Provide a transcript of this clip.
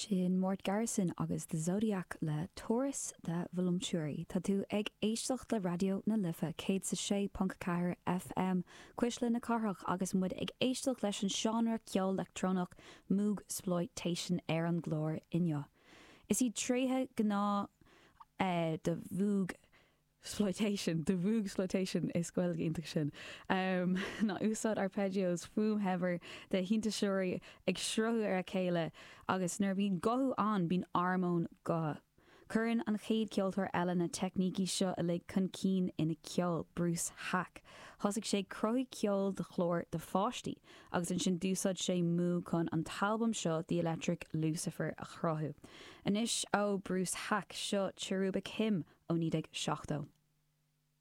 Sin Mort Garrison agus the Zodiac le Taurus de Volumtuary. Tá tú ag éisteach le radio na lifa céad sa 6.4 FM cuisle na carthach agus mud ag éisteach leis an seanra ceol electronach Moog Exploitation ar an glór inne. Is í tréthe gná de Moog Exploitation is gweil íntaach sin. Na úsad arpeggios fum hever de hintasúirí ag sruthú ar a chéile agus nar bhín gothú an bín armón go. Curann an chéad ceoltar eile na technící seo a le chun cín ina ceol Bruce Hack. Thosaigh sé croí ceol de chlór de fáistí agus an sin dúsad sé mú chun an talbam seo The Electric Lucifer a chrothú. Anis ó Bruce Hack seo Cherubim Hymn ó 1970.